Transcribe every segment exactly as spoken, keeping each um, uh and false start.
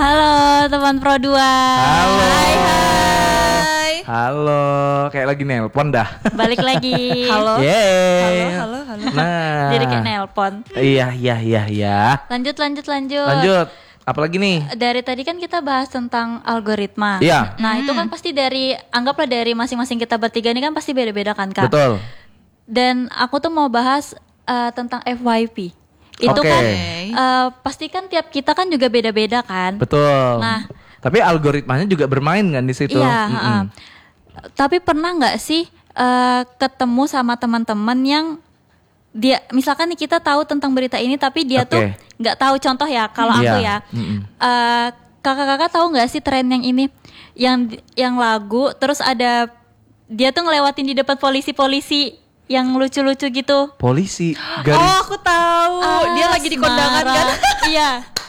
Halo teman Pro dua. Halo. Hai hai. Halo, kayak lagi nelpon dah. Balik lagi. Halo. Yeay. Halo, halo, halo. Nah. Jadi kayak nelpon. Iya, iya, iya, iya. Lanjut lanjut lanjut. Lanjut. Apalagi nih? Dari tadi kan kita bahas tentang algoritma. Iya. Nah, itu kan pasti dari anggaplah dari masing-masing kita bertiga ini kan pasti beda-beda kan, Kak? Betul. Dan aku tuh mau bahas uh, tentang F Y P. Itu Oke. kan uh, pasti kan tiap kita kan juga beda-beda kan? Betul. Nah, tapi algoritmanya juga bermain kan di situ. Iya, Mm-mm. uh, tapi pernah nggak sih uh, ketemu sama teman-teman yang dia, misalkan nih kita tahu tentang berita ini, tapi dia Oke. tuh nggak tahu. Contoh ya, kalau Iya. aku ya, Mm-mm. uh, kakak-kakak tahu nggak sih tren yang ini, yang yang lagu, terus ada dia tuh ngelewatin di depan polisi-polisi yang lucu-lucu gitu. Polisi garis. Oh, aku tahu. Dia lagi di kondangan kan? Iya.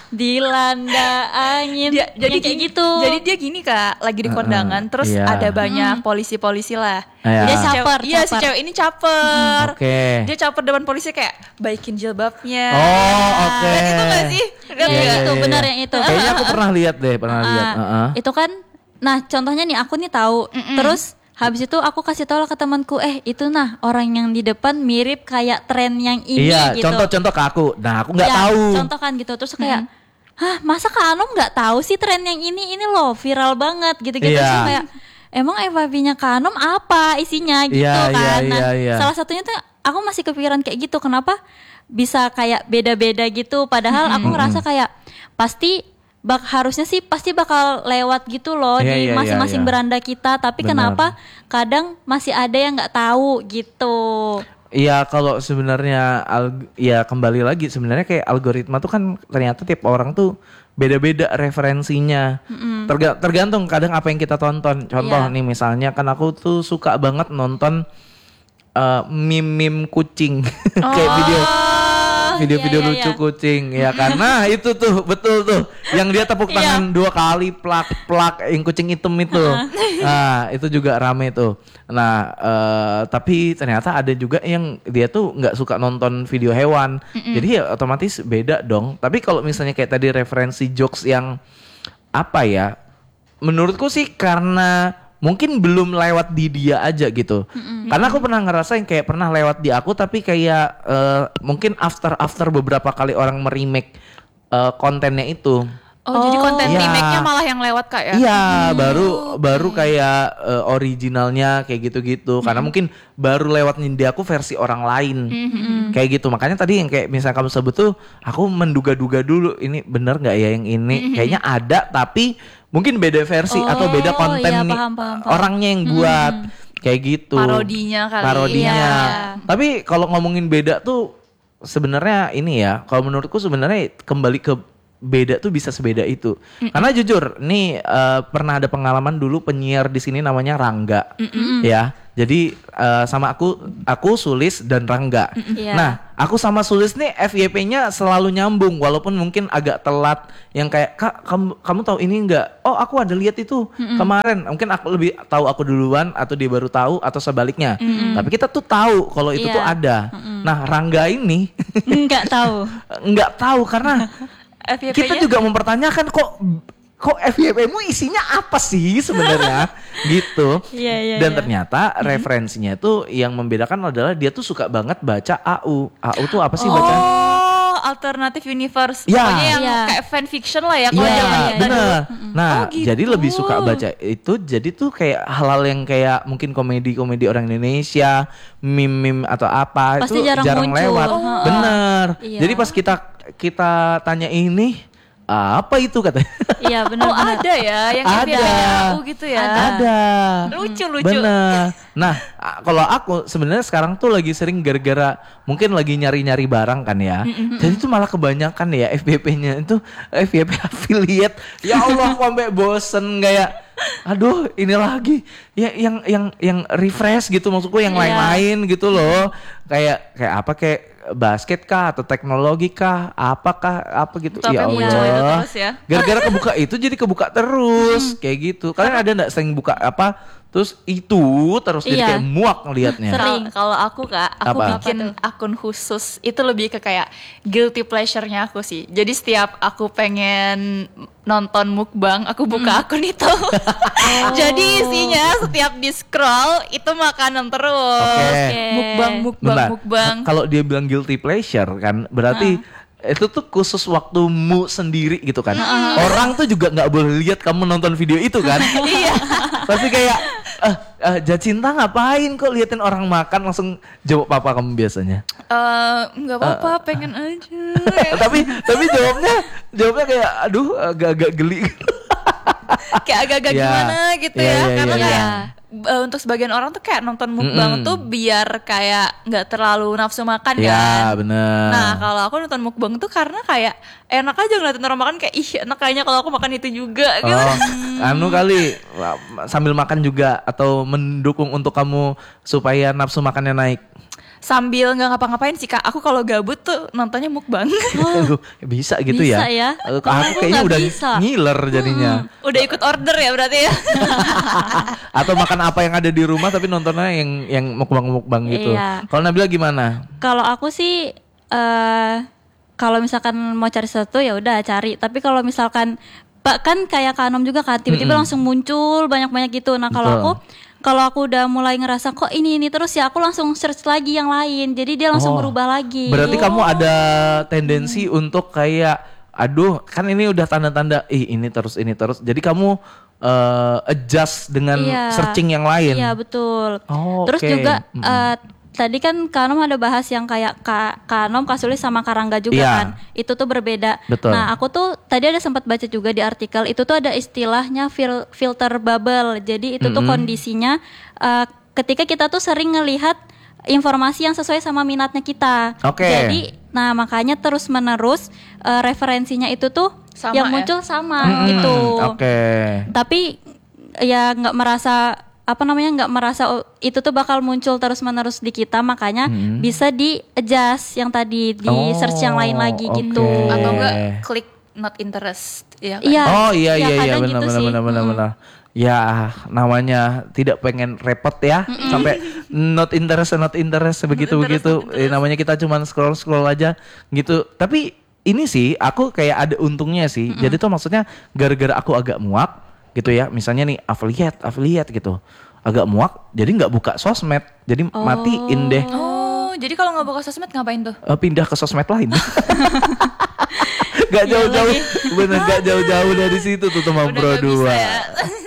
Dilanda angin. Dia, jadi yang kayak gini- gitu. Jadi dia gini Kak, lagi di kondangan, terus iya. ada banyak polisi-polisi lah. Iya. Dia Si cewek- caper, Iya, si caper. cewek ini caper. Oke. Dia caper depan polisi kayak baikin jilbabnya. Oh, oke. Lihat itu gak sih? Iya, Lihat yang nggak? itu, benar yang itu. Kayaknya aku pernah lihat deh, pernah Ah, lihat. Heeh. Itu kan, nah contohnya nih aku nih tahu. Terus habis itu aku kasih tahu lah ke temanku, eh itu nah orang yang di depan mirip kayak tren yang ini Iya, gitu. contoh-contoh ke aku. Nah, aku nggak Ya, tahu. Contoh kan gitu. Terus kayak, hah masa Kak Anom nggak tahu sih tren yang ini ini loh viral banget gitu-gitu. Iya. Terus kayak, emang F Y P-nya Kak Anom apa isinya gitu Iya, kan? iya, Nah, iya, iya. salah satunya tuh aku masih kepikiran kayak gitu. Kenapa bisa kayak beda-beda gitu? Padahal aku ngerasa kayak pasti bak harusnya sih pasti bakal lewat gitu loh Iya, di iya, masing-masing iya, iya. beranda kita. Tapi Benar. kenapa kadang masih ada yang nggak tahu gitu? Iya, kalau sebenarnya al- ya kembali lagi sebenarnya kayak algoritma tuh kan ternyata tiap orang tuh beda-beda referensinya. Terga- tergantung kadang apa yang kita tonton. Contoh Iya. nih misalnya kan aku tuh suka banget nonton uh, meme-meme kucing kayak video video-video iya, iya, lucu iya. kucing ya karena itu tuh betul tuh yang dia tepuk Iya. tangan dua kali plak-plak yang kucing hitam itu. Nah, itu juga rame tuh. Nah, eh, tapi ternyata ada juga yang dia tuh nggak suka nonton video hewan. Jadi ya otomatis beda dong. Tapi kalau misalnya kayak tadi referensi jokes yang apa ya? Menurutku sih karena mungkin belum lewat di dia aja gitu. Karena aku pernah ngerasain kayak pernah lewat di aku tapi kayak eh, mungkin after after beberapa kali orang meremake eh, kontennya itu. Oh, jadi konten Iya. remake-nya malah yang lewat Kak ya? Iya, baru baru kayak eh, originalnya kayak gitu-gitu. Karena mungkin baru lewat di aku versi orang lain. Kayak gitu. Makanya tadi yang kayak misalnya kamu sebut tuh aku menduga-duga dulu ini bener nggak ya yang ini? Kayaknya ada tapi mungkin beda versi atau beda Oh, konten iya, nih paham, paham, paham. orangnya yang buat kayak gitu. Parodinya kali. Parodinya. Iya. Tapi kalau ngomongin beda tuh sebenarnya ini ya, kalau menurutku sebenarnya kembali ke beda tuh bisa sebeda itu. Karena jujur, nih eh, pernah ada pengalaman dulu penyiar di sini namanya Rangga, ya. Jadi eh, sama aku, aku Sulis dan Rangga. Iya. Nah, aku sama Sulis nih F Y P-nya selalu nyambung, walaupun mungkin agak telat. Yang kayak Kak, kamu kamu tahu ini nggak? Oh, aku ada lihat itu kemarin. Mungkin aku lebih tahu aku duluan atau dia baru tahu atau sebaliknya. Tapi kita tuh tahu kalau itu Iya. tuh ada. Nah, Rangga ini Nggak tahu. nggak tahu karena F Y P-nya kita juga mempertanyakan kok kok F Y P-mu isinya apa sih sebenarnya gitu. Iya, iya, Dan iya. ternyata referensinya itu yang membedakan adalah dia tuh suka banget baca A U. A U tuh apa sih bacaan? Oh, alternative universe. Ya. Pokoknya yang Iya. kayak fan fiction lah ya kalau Iya, zaman kita bener. dulu. Nah, Oh, gitu. jadi lebih suka baca itu. Jadi tuh kayak hal-hal yang kayak mungkin komedi-komedi orang Indonesia, meme-meme atau apa Pasti itu jarang jarang muncul. lewat. Oh. Bener. Iya. Jadi pas kita kita tanya ini apa itu katanya? Iya benar. Oh, ada ya yang F Y P-nya Ada. aku gitu ya. Ada. Lucu-lucu. Bener. Nah, a- kalau aku sebenarnya sekarang tuh lagi sering gara-gara mungkin lagi nyari-nyari barang kan ya. Jadi tuh malah kebanyakan ya F Y P-nya itu F Y P affiliate. Ya Allah, aku sampai bosen kayak aduh, ini lagi ya yang yang yang refresh gitu maksudku yang Iya. lain-lain gitu loh. Kayak kayak apa kayak basket kah atau teknologi kah, apakah apa gitu. Tapi Ya muncul itu Allah. terus ya. Gara-gara kebuka itu jadi kebuka terus kayak gitu. Kalian ada nggak sering buka apa terus itu terus jadi Iya. kayak muak ngelihatnya. Sering. Kal- Kalau aku kak, aku Apa? bikin akun khusus itu lebih ke kayak guilty pleasure-nya aku sih. Jadi setiap aku pengen nonton mukbang, aku buka akun itu. Jadi isinya setiap di scroll itu makanan terus. Oke. Mukbang, mukbang, Bentar. mukbang. Kalau dia bilang guilty pleasure kan berarti itu tuh khusus waktumu sendiri gitu kan. Orang tuh juga nggak boleh lihat kamu nonton video itu kan. Iya. Pasti kayak eh eh, Jacinta ngapain kok liatin orang makan, langsung jawab apa kamu biasanya? Eh, nggak apa-apa, pengen aja. tapi tapi jawabnya jawabnya kayak aduh agak-agak geli. Kayak agak-agak Ya. gimana gitu Ya, ya, ya, karena ya, ya. kayak eh, untuk sebagian orang tuh kayak nonton mukbang Mm-mm. tuh biar kayak nggak terlalu nafsu makan Ya kan. bener. Nah kalau aku nonton mukbang tuh karena kayak enak aja ngeliatin orang makan, kayak ih enak kayaknya kalau aku makan itu juga gitu. Oh, anu kali sambil makan juga atau mendukung untuk kamu supaya nafsu makannya naik. Sambil nggak ngapa-ngapain sih kak, aku kalau gabut tuh nontonnya mukbang. Aduh, bisa gitu Bisa ya? ya. Eh, Kalau Aku aku kayaknya nggak udah bisa. ngiler jadinya. Udah ikut order ya berarti ya. Atau makan apa yang ada di rumah tapi nontonnya yang yang mukbang-mukbang gitu. Iya. Kalau Nabila gimana? Kalau aku sih eh kalau misalkan mau cari sesuatu ya udah cari. Tapi kalau misalkan Pak kan kayak Kak Anom juga kan tiba-tiba Mm-mm. langsung muncul banyak-banyak gitu. Nah, kalau Betul. aku kalau aku udah mulai ngerasa kok ini ini terus ya aku langsung search lagi yang lain. Jadi dia langsung Oh, berubah lagi. Berarti kamu ada tendensi untuk kayak aduh, kan ini udah tanda-tanda ih ini terus ini terus. Jadi kamu eh, adjust dengan Iya. searching yang lain. Iya, betul. Oh, Terus oke. juga Mm-mm. eh, tadi kan Kak Anom ada bahas yang kayak Kak, Kak Anom, Kak Sulis sama Karangga juga Iya. kan. Itu tuh berbeda. Betul. Nah, aku tuh tadi ada sempat baca juga di artikel itu tuh ada istilahnya fil- filter bubble. Jadi itu tuh Mm-mm. kondisinya eh, ketika kita tuh sering ngelihat informasi yang sesuai sama minatnya kita. Oke. Jadi nah makanya terus-menerus eh, referensinya itu tuh Sama yang ya? muncul sama Mm-mm. gitu. Oke. Tapi ya nggak merasa apa namanya nggak merasa oh, itu tuh bakal muncul terus menerus di kita, makanya Hmm. bisa di adjust yang tadi di Oh, search yang lain lagi oke. gitu. Atau enggak klik not interest ya kan? Iya. Oh iya ya iya iya kadang benar gitu benar sih. benar benar Mm. benar. Ya namanya tidak pengen repot ya sampai not interest not interest begitu interest, begitu. not Eh, namanya kita cuman scroll scroll aja gitu. Tapi ini sih aku kayak ada untungnya sih. Jadi tuh maksudnya gara-gara aku agak muak gitu ya. Misalnya nih affiliate affiliate gitu. Agak muak jadi nggak buka sosmed. Jadi matiin deh. Oh, jadi kalau nggak buka sosmed ngapain tuh? Eh, pindah ke sosmed lain. Gak Iya jauh-jauh, lagi. bener gak jauh-jauh dari situ tuh teman Udah Pro nggak bisa dua. ya.